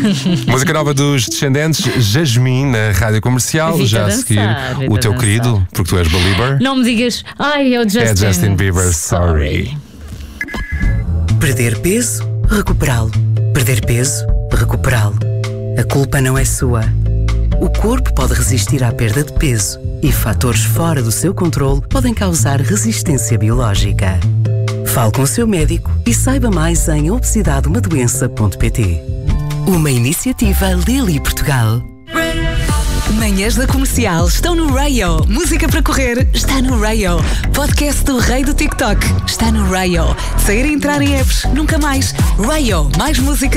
Música nova dos Descendentes, Jasmine, na Rádio Comercial. Evita Já a dançar, seguir evita o teu dançar. querido, porque tu és Belieber. Não me digas, ai, é o Justin. É Justin Bieber, sorry. Perder peso, recuperá-lo. Perder peso, recuperá-lo. A culpa não é sua. O corpo pode resistir à perda de peso e fatores fora do seu controle podem causar resistência biológica. Fale com o seu médico e saiba mais em obesidadeumadoença.pt. Uma iniciativa Lili Portugal. Manhãs da Comercial estão no Rayo. Música para correr está no Rayo. Podcast do rei do TikTok está no Rayo. Sair e entrar em apps, nunca mais. Rayo, mais música.